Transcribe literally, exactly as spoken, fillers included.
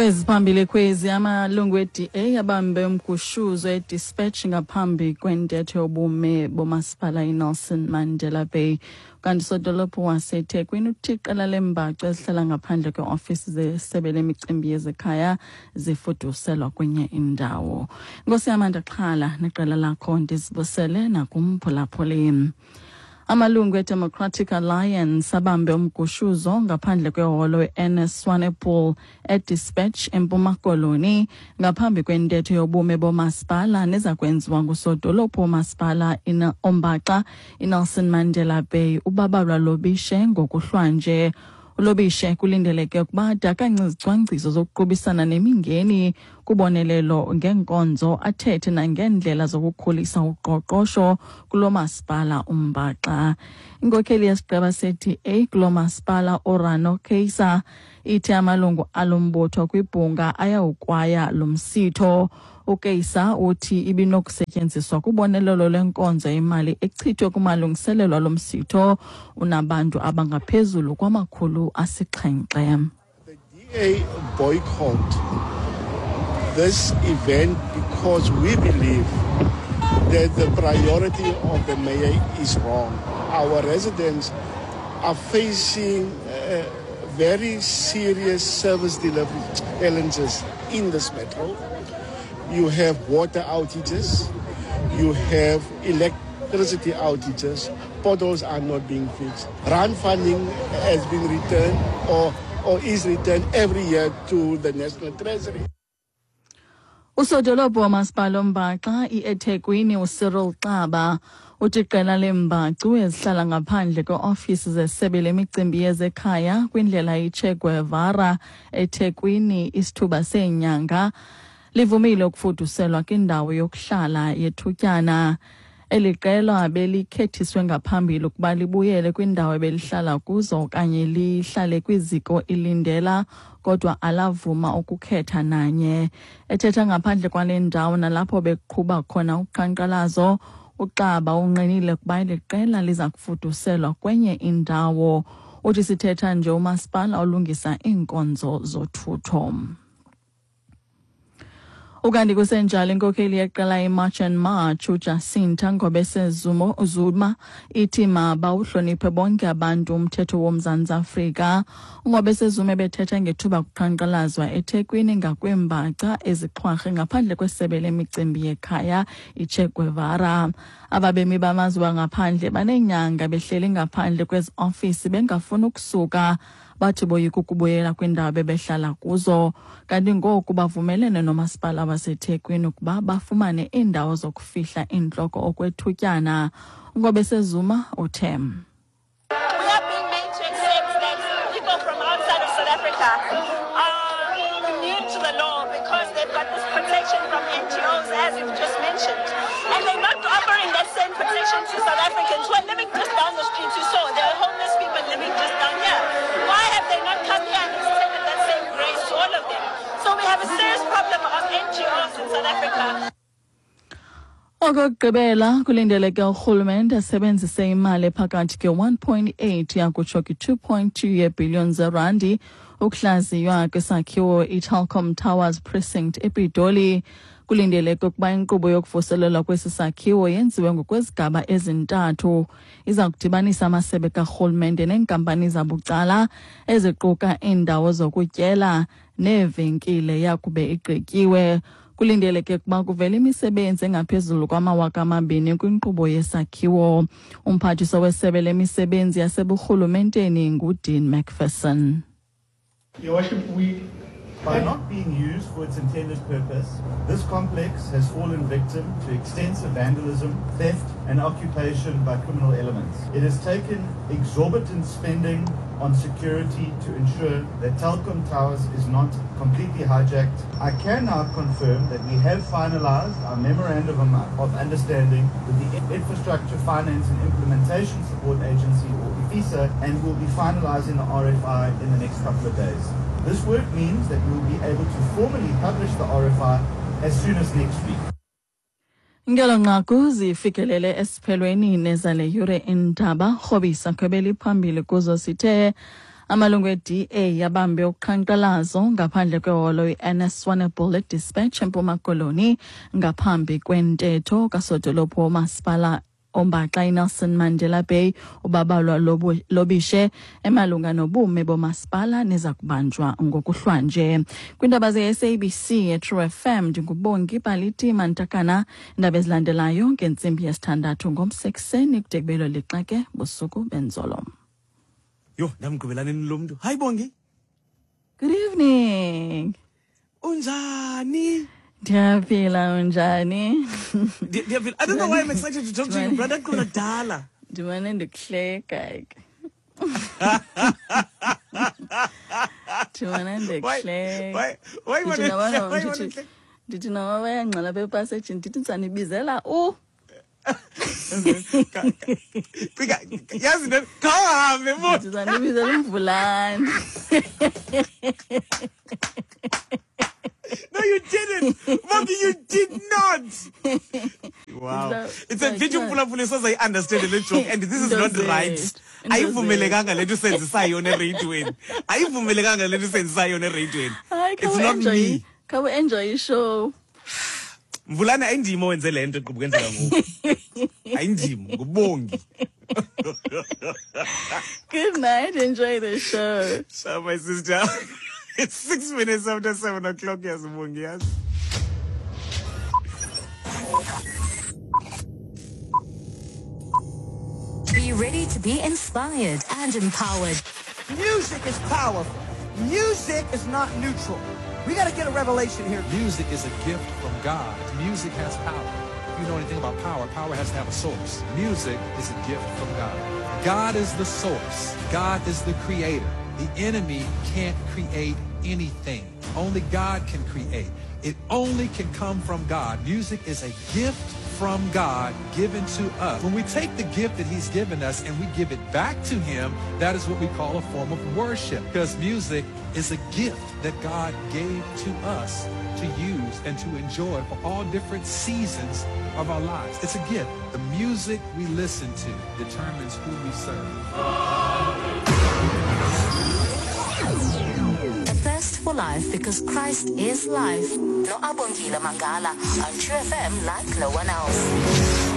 Eziphambili kwezi amalungu e-D A abambe umgushuzo e-Dispatch ngaphambi kwentetho yobume bomasipala iNelson Mandela Bay. Kanti sodolophu waseThekwini uthi iqela lembacu ezihlala ngaphandle kwe-ofisi zesebe lemicimbi yezekhaya zifuduselwa kwenye indawo. Nkosi Amanda Xhala neqela lakho ndizibusele nakumphulaphuli. Amalungu e-Democratic Alliance abambe umgushuzo ngaphandle kweholo e-N S one ePaul e-Dispatch eMpuma Koloni ngaphambi kwentetho yobume bomasipala nezakwenziwa ngusodolophu womasipala ina Ombaxa iNelson Mandela Bay ubaba lwalobishe ngokuhlwanje. Ulobishe kulindeleke ukuba dakanci izicwangciso zokuqubisana nemingeni kubonelelo ngenkonzo athethe nangendlela zokukhulisa uqoqosho kulo masipala uMbaxa. Inkokheli yesigaba se-D A kulo masipala uRano Keisa ithi amalungu alombutho kwibhunga ayawukwaya lo msitho. uKeisa uthi ibinokusetyenziswa kubonelelo lenkonzo imali echithwe kumalungiselelo lomsitho unabantu abangaphezulu kwamakhulu asixhenxe. The D A boycott this event because we believe that the priority of the mayor is wrong. Our residents are facing uh, very serious service delivery challenges in this metro. You have water outages, you have electricity outages, potholes are not being fixed. Rand funding has been returned or, or is returned every year to the National Treasury. Usodolophu womasipala uMbaxa i-eThekwini uCyril Xaba uthi iqela lembacu ezihlala ngaphandle kwe-ofisi zesebe lemicimbi yezekhaya kwindlela iChe Guevara eThekwini isithuba senyanga livumile ukufuduselwa kwindawo yokuhlala yethutyana. Eli qela belikhethiswe ngaphambili ukuba libuyele kwindawo ebelihlala kuzo okanye lihlale kwiziko ilindela kodwa alavuma ukukhetha nanye. Ethetha ngaphandle kwale ndawo nalapho beqhuba khona uqhankqalazo, uXaba unqinile ukuba eli qela liza kufuduselwa kwenye indawo. Uthi sithetha nje umasipala olungisa iinkonzo zothutho. Ukanti kusenjalo inkokheli yeqela iMarch and March uJacinta Ngobese-Zuma Zuma ithi mabawuhloniphe bonke abantu umthetho woMzantsi Afrika. uNgobese-Zuma bethetha ngethuba kuqhankqalazwa eThekwini ngakwembaxa ezixhwarhe ngaphandle kwesebe lemicimbi yekhaya iChe Guevara. Ababemi bamazwe ngaphandle banenyanga behleli ngaphandle kwezi ofisi bengafuna ukusuka. Bathi boyika ukubuyela kwindawo bebehlala kuzo, kanti ngoku bavumelene nomasipala waseThekwini ukuba bafumane iindawo zokufihla intloko okwethutyana. uNgobese-Zuma uthe We are being made to accept that people from outside of South Africa are immune to the law because they've got this protection from N G Os, as you've just mentioned. And they're not offering that same protection to South Africans who are living just down the street. You saw there are homeless people living just down here. Why have they not come here and extended that same grace to all of them? So we have a serious problem of N G Os in South Africa. Okugqibela kulindeleke urhulumente asebenzise imali ephakathi ke-one point eight yakutsho ke-two point two yeebhiliyoni zerandi ukuhlaziywa kwisakhiwo iTelkom Towers Precinct ePitoli. Kulindeleke ukuba inkqubo yokuvuselelwa kwesi sakhiwo yenziwe ngokwezigaba ezintathu. Iza kudibanisa amasebe karhulumente neenkampani zabucala eziquka iindawo zokutyela neevenkile yakube igqityiwe. Kulindeleke ukuba kuvela imisebenzi engaphezulu kwamawaka amabini kwinkqubo yesakhiwo. Umphathiswa wesebe lemisebenzi yaseburhulumenteni nguDean McPherson. Your Worship, we, by not being used for its intended purpose, this complex has fallen victim to extensive vandalism, theft and occupation by criminal elements. It has taken exorbitant spending on security to ensure that Telkom Towers is not completely hijacked. I can now confirm that we have finalized our memorandum of understanding with the Infrastructure Finance and Implementation Support Agency, or IFISA, and will be finalizing the R F I in the next couple of days. This work means that we will be able to formally publish the R F I as soon as next week. Ngelo nqaku zifikelele esiphelweni nezale yure indaba Khobisa khwebeli phambili kuzo sithe Amalungu e-D A yabambe uqhankqalazo ngaphandle kweholo i-N S Swanepoel Dispatch eMpuma Koloni ngaphambi kwentetho kasodolophu womasipala ombaxa iNelson Mandela Bay ubabalwa lobishe emalunga nobume bomasipala neza kubanjwa ngokuhlwanje. Kwindaba ze-S A B C e-True F M ndingubongi Paliti Mantakana. Indaba ezilandelayo ngentsimbi yesithandathu ngomsekuseni kude kubelo lixa ke busuku benzolo. Yo, namgqibelani lo muntu. Hi Bongi. Good evening. Unjani? Ndiyaphila unjani? Ndiyaphila. I don't know why I'm excited to talk to you, brother. Kudala. Ndimane ndikuhleka. Ndimane ndikuhleka. Why? Why? Why? Why? Ndithi nawe bayangxala bepaseji ndithi sanibizela u. Yazi nto khahambe mo. Ndithi sanibizela uMvulane. No, you didn't. Mommy, you did not. Wow. No, It's a video full so I understand the joke and this is not right. Ayivumelekanga lethu senzisayo on eradioweni. Ayivumelekanga lethu senzisayo on eradioweni. It's not me. Can we enjoy show? Mvulane ayindimo wenze lento eqhubukenzeka ngoku. Ayindimo ngubongi. Good night, enjoy the show. So my sister. It's six minutes after seven o'clock, yes, Bongi, yes. Be ready to be inspired and empowered. Music is powerful. Music is not neutral. We got to get a revelation here. Music is a gift from God. Music has power. If you know anything about power, power has to have a source. Music is a gift from God. God is the source. God is the creator. The enemy can't create anything. Only God can create. It only can come from God. Music is a gift from God given to us. When we take the gift that he's given us and we give it back to him, that is what we call a form of worship. Because music is a gift that God gave to us to use and to enjoy for all different seasons of our lives. It's a gift. The music we listen to determines who we serve. Thirst for life because Christ is life. No Abongile Mangala on True F M like no one else.